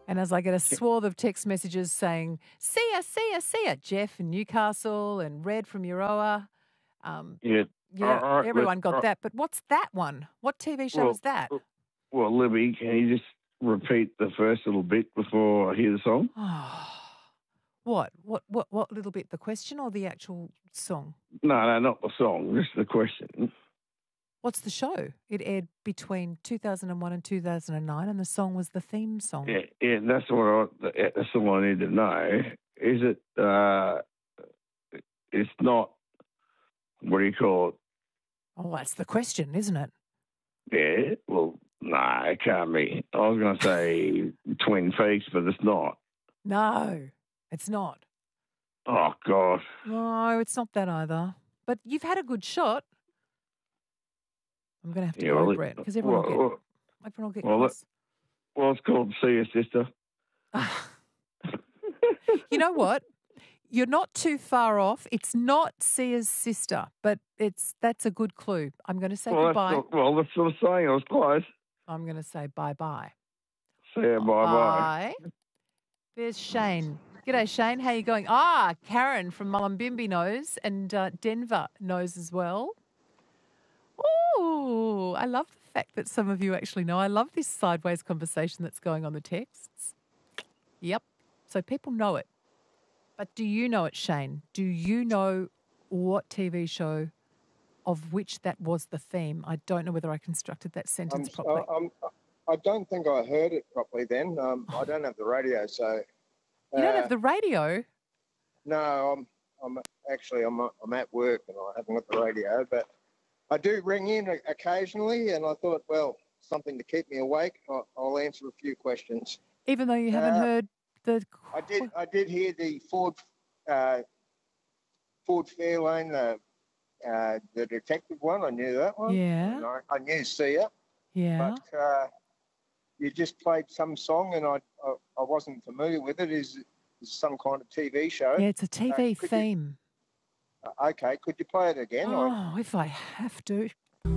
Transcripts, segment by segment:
And as I get a swath of text messages saying, see ya, Jeff in Newcastle and Red from Euroa. Yeah. Everyone got that. But what's that one? What TV show is that? Well, Libby, can you just repeat the first little bit before I hear the song? What little bit? The question or the actual song? No, not the song, just the question. What's the show? It aired between 2001 and 2009, and the song was the theme song. Yeah, that's that's all I need to know. Is it? It's not. What do you call it? Oh, that's the question, isn't it? Yeah. Well, no, it can't be. I was going to say Twin Peaks, but it's not. No, it's not. Oh God. No, it's not that either. But you've had a good shot. I'm going to have to go, Brett, because everyone will get cross. Well, it's called See Your Sister. You know what? You're not too far off. It's not Sia's sister, but that's a good clue. I'm going to say goodbye. That's what I'm saying. I was close. I'm going to say bye-bye. See you, bye-bye. There's Shane. G'day, Shane. How you going? Karen from Mullumbimby knows, and Denver knows as well. Oh, I love the fact that some of you actually know. I love this sideways conversation that's going on the texts. Yep. So people know it. But do you know it, Shane? Do you know what TV show of which that was the theme? I don't know whether I constructed that sentence properly. I don't think I heard it properly then. I don't have the radio, so... You don't have the radio? No, I'm at work and I haven't got the radio, but I do ring in occasionally, and I thought, well, something to keep me awake. I'll answer a few questions. Even though you haven't heard the... I did hear the Ford Fairlane, the detective one. I knew that one. Yeah. I knew Sia. Yeah. But you just played some song, and I wasn't familiar with it. Is some kind of TV show? Yeah, it's a TV theme. Okay, could you play it again? Oh, if I have to.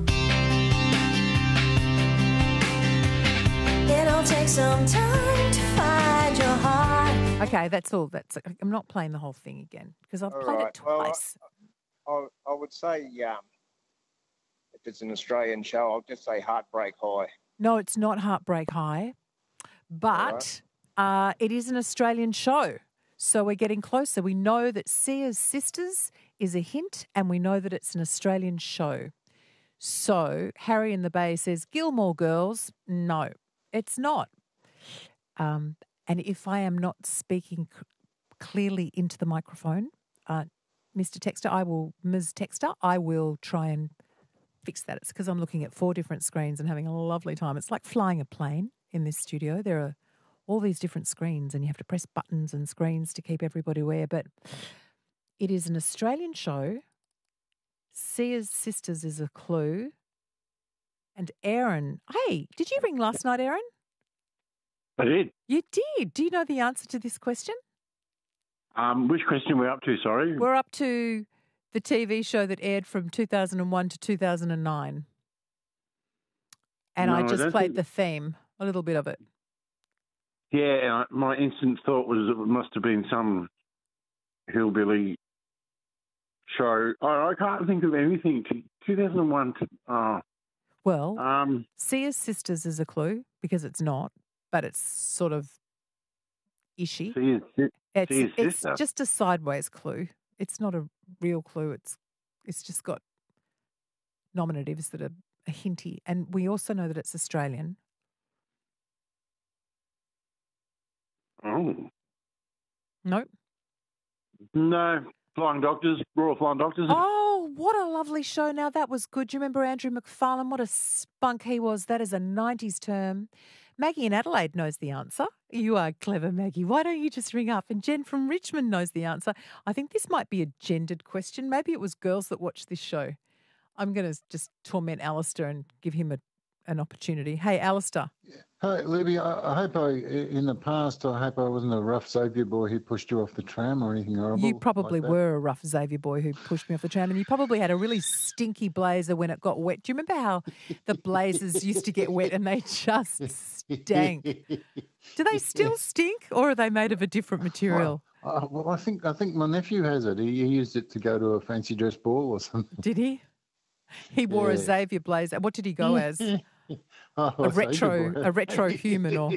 It'll take some time to find your heart. Okay, that's all. I'm not playing the whole thing again because I've played it twice. Well, I would say if it's an Australian show, I'll just say Heartbreak High. No, it's not Heartbreak High, but it is an Australian show. So we're getting closer. We know that Sia's Sisters is a hint, and we know that it's an Australian show. So Harry in the Bay says, Gilmore Girls. No, it's not. And if I am not speaking clearly into the microphone, Ms. Texter, I will try and fix that. It's because I'm looking at 4 different screens and having a lovely time. It's like flying a plane in this studio. There are all these different screens and you have to press buttons and screens to keep everybody aware. But it is an Australian show. Sia's Sisters is a clue. And Aaron, hey, did you ring last night, Aaron? I did. You did. Do you know the answer to this question? Which question are we up to, sorry? We're up to the TV show that aired from 2001 to 2009. And I just played the theme, a little bit of it. Yeah, my instant thought was it must have been some hillbilly show. I can't think of anything. 2001. Well, Sia's Sisters is a clue because it's not, but it's sort of ishy. It's just a sideways clue. It's not a real clue. It's just got nominatives that are hinty. And we also know that it's Australian. Oh. Nope. No. Royal Flying Doctors. Oh, what a lovely show. Now, that was good. Do you remember Andrew McFarlane? What a spunk he was. That is a 90s term. Maggie in Adelaide knows the answer. You are clever, Maggie. Why don't you just ring up? And Jen from Richmond knows the answer. I think this might be a gendered question. Maybe it was girls that watched this show. I'm going to just torment Alistair and give him an opportunity. Hey, Alistair. Hi, Libby. I hope in the past, I hope I wasn't a rough Xavier boy who pushed you off the tram or anything horrible. You probably like were a rough Xavier boy who pushed me off the tram, and you probably had a really stinky blazer when it got wet. Do you remember how the blazers used to get wet and they just stank. Do they still stink, or are they made of a different material? Well, I think my nephew has it. He used it to go to a fancy dress ball or something. Did he? He wore a Yeah. Xavier blazer. What did he go as? Oh, A Xavier boy. retro human, or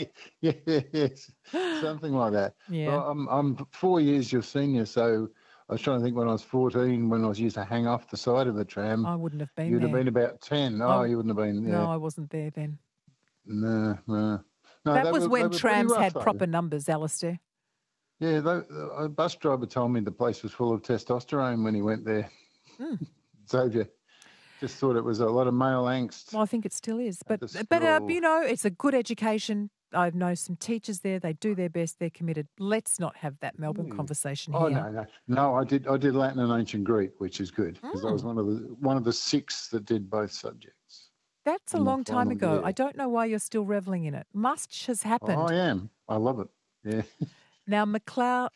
yes, something like that. yeah. Well, I'm 4 years your senior, so I was trying to think when I was 14, when I was used to hang off the side of the tram. I wouldn't have been You'd there. have been about 10. Oh, Oh, you wouldn't have been. Yeah. No, I wasn't there then. No. No, That they was were- they when were pretty trams rough, had though. proper numbers, Alistair. Yeah, a bus driver told me the place was full of testosterone when he went there. Mm. Xavier just thought it was a lot of male angst. Well, I think it still is. But the you school. know, it's a good education. I know some teachers there. They do their best. They're committed. Let's not have that Melbourne conversation Oh here. no! I did Latin and ancient Greek, which is good because I was Mm. one of the 6 that did both subjects. That's a in my long time final ago. year. I don't know why you're still reveling in it. Much has happened. Oh, I am. I love it. Yeah. Now, McLeod.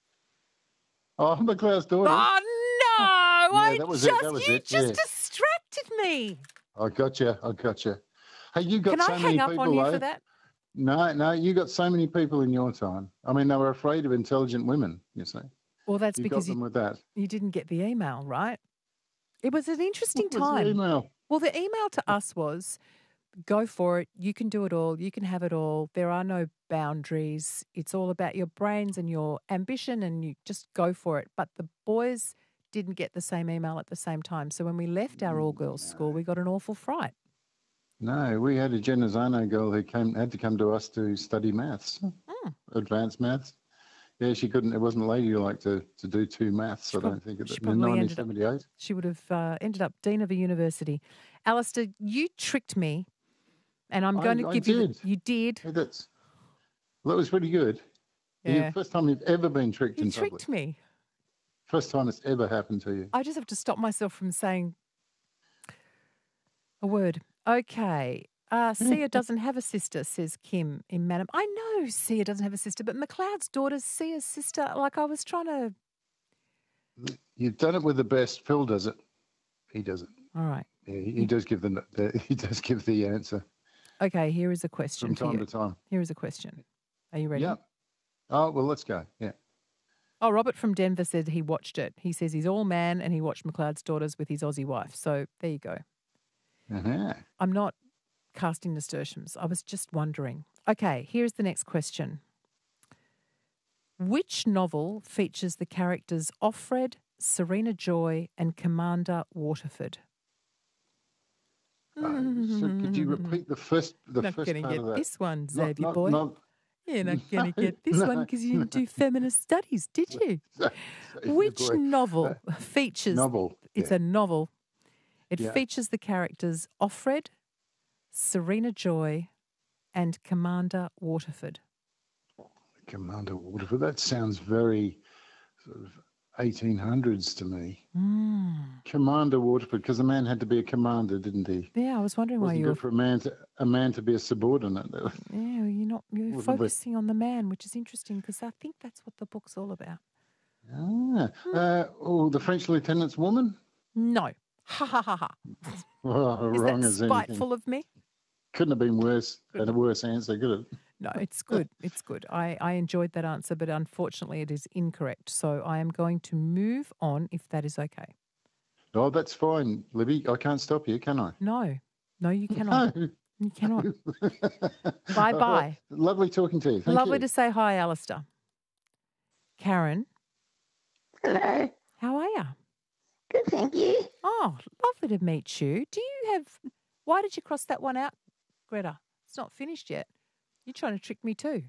Oh, McLeod's daughter. Oh no! Yeah, that was it, that was you it, just yeah. distracted me. I got you. Hey, you got Can so I many hang up people. on you though. for that? No, you got so many people in your time. I mean, they were afraid of intelligent women. You see, Well, that's you because got them with that. you didn't get the email, right? It was an interesting What was the time. email? Well, the email to us was, go for it. You can do it all. You can have it all. There are no boundaries. It's all about your brains and your ambition, and you just go for it. But the boys didn't get the same email at the same time. So when we left our all-girls school, we got an awful fright. No, we had a Genazzano girl who had to come to us to study maths, advanced maths. Yeah, she couldn't. It wasn't ladylike to do 2 maths. I don't think she in probably ended up- 1978. She would have ended up dean of a university. Alistair, you tricked me, and I'm going to I give you. did. You did. Yeah, that was pretty good. Yeah. First time you've ever been tricked You in public. tricked me. First time it's ever happened to you. I just have to stop myself from saying a word. Okay. Sia doesn't have a sister, says Kim in Madam. I know Sia doesn't have a sister, but McLeod's daughter's Sia's sister. Like, I was trying to. You've done it with the best. Phil does it. He does it. All right. Yeah, he does give he does give the answer Okay, here is a question from for time you. to time. Here is a question. Are you ready? Yeah. Oh well, let's go. Yeah. Oh, Robert from Denver said he watched it. He says he's all man and he watched McLeod's daughters with his Aussie wife. So there you go. Uh-huh. I'm not casting nasturtiums. I was just wondering. Okay, here's the next question. Which novel features the characters Offred, Serena Joy, and Commander Waterford? So could you repeat the first Not first going to part of get that? this one, Not- Xavier not- boy. not- You're not going to No, get this one no. because you didn't do feminist studies, did you? Xavier Which boy. novel features? Novel. It's yeah. a novel. It Yeah. features the characters Offred, Serena Joy, and Commander Waterford. Commander Waterford. That sounds very sort of 1800s to me. Commander Waterford, because the man had to be a commander, didn't he? Yeah, I was wondering why Wasn't you good were. for a man to be a subordinate. Yeah, you're Wasn't it? focusing on the man, which is interesting because I think that's what the book's all about. The French lieutenant's woman. No, ha ha ha ha. Oh, Is wrong that as anything. spiteful of me? Couldn't have been worse. And a worse answer, could it? No, it's good. It's good. I enjoyed that answer, but unfortunately it is incorrect. So I am going to move on if that is okay. Oh, that's fine, Libby. I can't stop you, can I? No, you cannot. No. You cannot. Bye-bye. Lovely talking to you. Thank Lovely you. to say hi, Alistair. Karen, Hello. how are you? Good, thank you. Oh, lovely to meet you. Why did you cross that one out, Greta? It's not finished yet. You're trying to trick me too.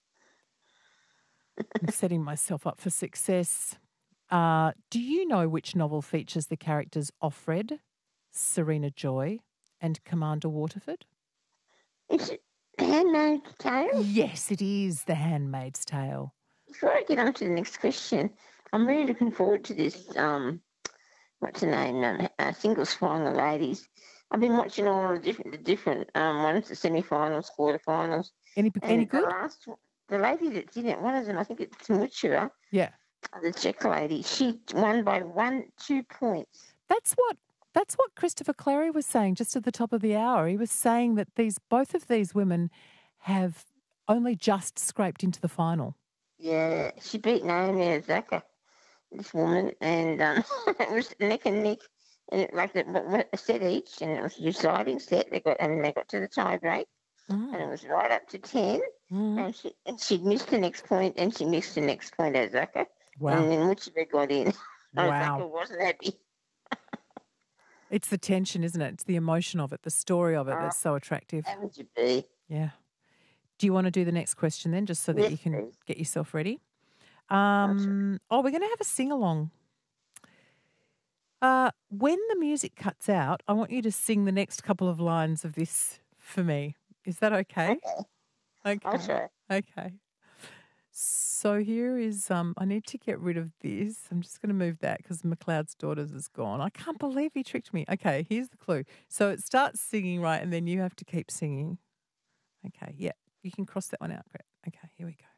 I'm setting myself up for success. Do you know which novel features the characters Offred, Serena Joy, and Commander Waterford? Is it Handmaid's Tale? Yes, it is The Handmaid's Tale. Before I get on to the next question, I'm really looking forward to this, what's the name, singles final ladies. I've been watching all the different ones, the semi-finals, quarterfinals. Any And good? The lady that's in it, one of them, I think it's Muchura, Yeah. the Czech lady, she won by 2 points. That's what That's what Christopher Clary was saying just at the top of the hour. He was saying that both of these women have only just scraped into the final. Yeah, she beat Naomi Osaka, this woman, and it was neck and neck, and a set each, and it was a deciding set. They got to the tie break, and it was right up to 10, and she'd missed the next point, and she missed the next point, Osaka. Wow. And then Muchida got in. Wow. Osaka wasn't happy. It's the tension, isn't it? It's the emotion of it, the story of it that's so attractive. How would you be? Yeah. Do you want to do the next question then, just so that Yes, you can please. get yourself ready? We're going to have a sing-along. When the music cuts out, I want you to sing the next couple of lines of this for me. Is that okay? Okay. I'll try. Okay. So here is, I need to get rid of this. I'm just going to move that because McLeod's Daughters is gone. I can't believe he tricked me. Okay, here's the clue. So it starts singing, right, and then you have to keep singing. Okay, yeah, you can cross that one out. Great. Okay, here we go.